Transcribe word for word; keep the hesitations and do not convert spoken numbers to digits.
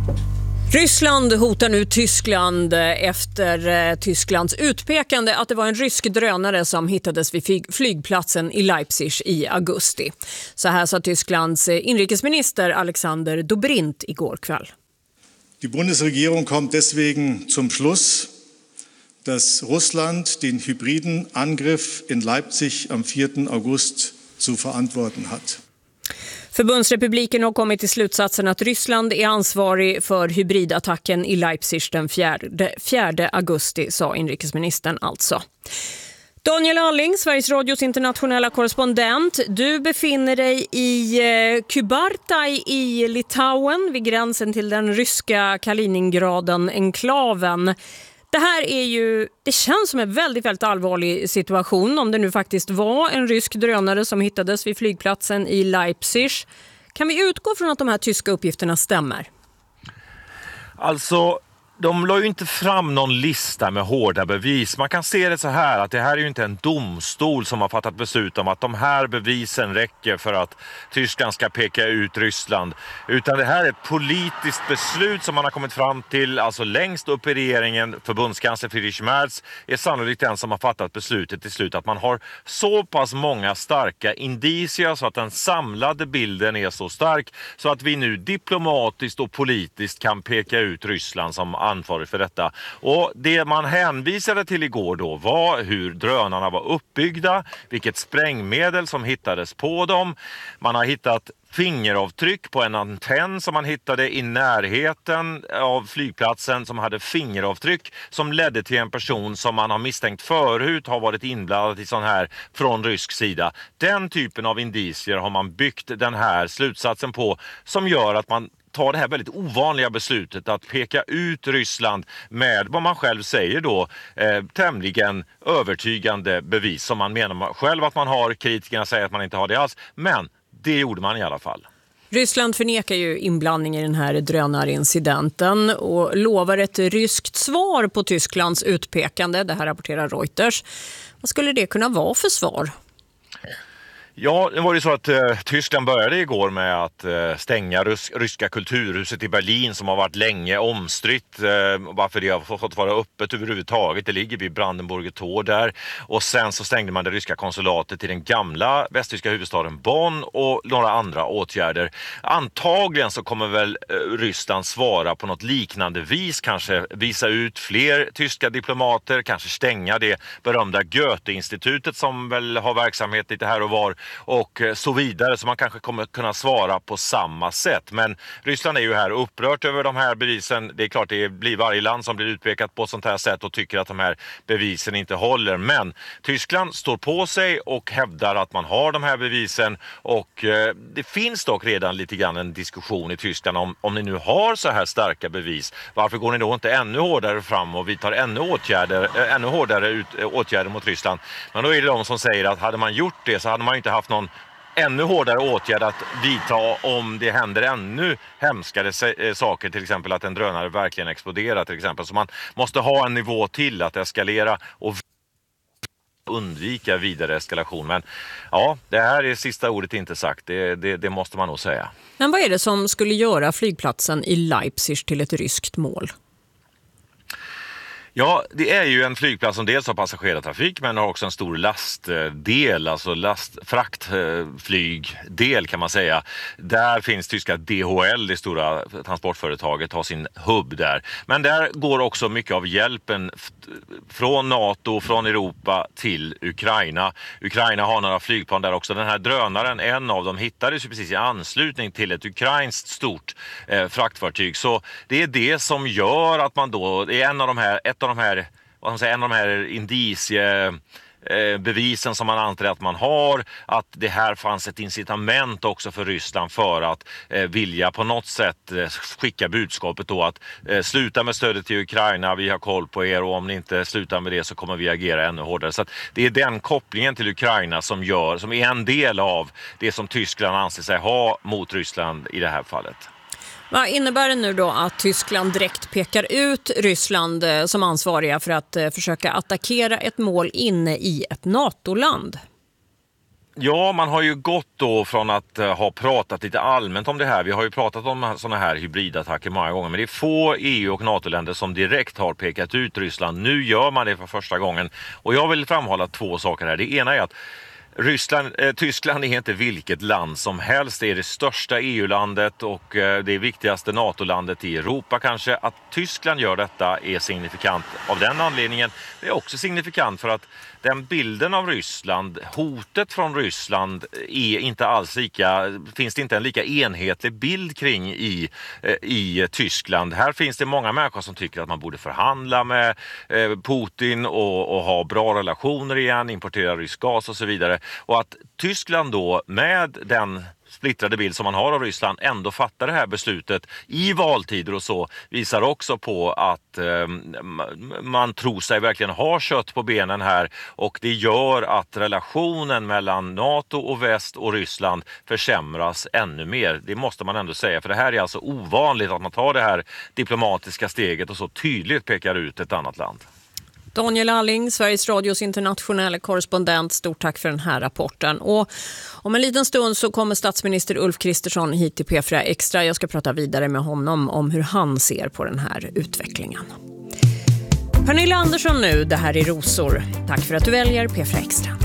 Ryssland hotar nu Tyskland efter Tysklands utpekande att det var en rysk drönare som hittades vid flygplatsen i Leipzig i augusti. Så här sa Tysklands inrikesminister Alexander Dobrindt igår kväll. Die Bundesregierung kommt deswegen zum Schluss, dass Russland den hybriden Angriff in Leipzig am fjärde augusti zu verantworten hat. Förbundsrepubliken har kommit till slutsatsen att Ryssland är ansvarig för hybridattacken i Leipzig den fjärde augusti, sa inrikesministern alltså. Daniel Alling, Sveriges Radios internationella korrespondent. Du befinner dig i Kybartai i Litauen vid gränsen till den ryska Kaliningraden-enklaven. Det här är ju, det känns som en väldigt, väldigt allvarlig situation om det nu faktiskt var en rysk drönare som hittades vid flygplatsen i Leipzig. Kan vi utgå från att de här tyska uppgifterna stämmer? Alltså, de la ju inte fram någon lista med hårda bevis. Man kan se det så här att det här är ju inte en domstol som har fattat beslut om att de här bevisen räcker för att Tyskland ska peka ut Ryssland. Utan det här är ett politiskt beslut som man har kommit fram till, alltså längst upp i regeringen. Förbundskansler Friedrich Merz är sannolikt den som har fattat beslutet till slut att man har så pass många starka indicier så att den samlade bilden är så stark så att vi nu diplomatiskt och politiskt kan peka ut Ryssland som ansvarig för detta. Och det man hänvisade till igår då var hur drönarna var uppbyggda, vilket sprängmedel som hittades på dem. Man har hittat fingeravtryck på en antenn som man hittade i närheten av flygplatsen som hade fingeravtryck som ledde till en person som man har misstänkt förut har varit inblandad i sån här från rysk sida. Den typen av indicier har man byggt den här slutsatsen på som gör att man tar det här väldigt ovanliga beslutet att peka ut Ryssland med vad man själv säger då eh, tämligen övertygande bevis som man menar själv att man har. Kritikerna säger att man inte har det alls, men det gjorde man i alla fall. Ryssland förnekar ju inblandning i den här drönarincidenten och lovar ett ryskt svar på Tysklands utpekande. Det här rapporterar Reuters. Vad skulle det kunna vara för svar? Ja, det var ju så att eh, Tyskland började igår med att eh, stänga rys- ryska kulturhuset i Berlin som har varit länge omstritt. Eh, varför det har fått vara öppet överhuvudtaget. Det ligger vid Brandenburger Tor där. Och sen så stängde man det ryska konsulatet i den gamla västtyska huvudstaden Bonn och några andra åtgärder. Antagligen så kommer väl eh, Ryssland svara på något liknande vis. Kanske visa ut fler tyska diplomater. Kanske stänga det berömda Goethe-institutet som väl har verksamhet lite här och var. Och så vidare, så man kanske kommer kunna svara på samma sätt. Men Ryssland är ju här upprört över de här bevisen. Det är klart det blir varje land som blir utpekat på ett sånt här sätt och tycker att de här bevisen inte håller. Men Tyskland står på sig och hävdar att man har de här bevisen. Och eh, det finns dock redan lite grann en diskussion i Tyskland om, om ni nu har så här starka bevis. Varför går ni då inte ännu hårdare fram och vidtar ännu, åtgärder, äh, ännu hårdare ut, äh, åtgärder mot Ryssland? Men då är det de som säger att hade man gjort det så hade man inte haft någon ännu hårdare åtgärd att vidta om det händer ännu hemskare saker, till exempel att en drönare verkligen exploderar till exempel. Så man måste ha en nivå till att eskalera och undvika vidare eskalation. Men ja, det här är sista ordet inte sagt. Det, det, det måste man nog säga. Men vad är det som skulle göra flygplatsen i Leipzig till ett ryskt mål? Ja, det är ju en flygplats som dels har passagerartrafik men har också en stor lastdel, alltså last, fraktflygdel kan man säga. Där finns tyska D H L, det stora transportföretaget, har sin hubb där. Men där går också mycket av hjälpen från NATO, från Europa till Ukraina. Ukraina har några flygplan där också. Den här drönaren, en av dem, hittades ju precis i anslutning till ett ukrainskt stort eh, fraktfartyg. Så det är det som gör att man då, det är en av de här, ett av de här, vad man säger, en av de här indicie bevisen som man antar att man har, att det här fanns ett incitament också för Ryssland för att eh, vilja på något sätt eh, skicka budskapet då att eh, sluta med stödet till Ukraina, vi har koll på er och om ni inte slutar med det så kommer vi agera ännu hårdare. Så att det är den kopplingen till Ukraina som gör, som är en del av det som Tyskland anser sig ha mot Ryssland i det här fallet. Vad innebär det nu då att Tyskland direkt pekar ut Ryssland som ansvariga för att försöka attackera ett mål inne i ett NATO-land? Ja, man har ju gått då från att uh, ha pratat lite allmänt om det här. Vi har ju pratat om sådana här hybridattacker många gånger, men det är få E U- och NATO-länder som direkt har pekat ut Ryssland. Nu gör man det för första gången. Och jag vill framhålla två saker här. Det ena är att Ryssland, eh, Tyskland är inte vilket land som helst. Det är det största E U-landet och eh, det viktigaste NATO-landet i Europa kanske. Att Tyskland gör detta är signifikant av den anledningen. Det är också signifikant för att den bilden av Ryssland, hotet från Ryssland är inte alls lika, finns det inte en lika enhetlig bild kring i, eh, i Tyskland. Här finns det många människor som tycker att man borde förhandla med eh, Putin och, och ha bra relationer igen, importera rysk gas och så vidare. Och att Tyskland då med den splittrade bild som man har av Ryssland ändå fattar det här beslutet i valtider och så visar också på att eh, man tror sig verkligen ha kött på benen här, och det gör att relationen mellan NATO och väst och Ryssland försämras ännu mer. Det måste man ändå säga, för det här är alltså ovanligt att man tar det här diplomatiska steget och så tydligt pekar ut ett annat land. Daniel Alling, Sveriges Radios internationella korrespondent, stort tack för den här rapporten. Och om en liten stund så kommer statsminister Ulf Kristersson hit till P fyra Extra. Jag ska prata vidare med honom om hur han ser på den här utvecklingen. Pernilla Andersson nu, det här är Rosor. Tack för att du väljer P fyra Extra.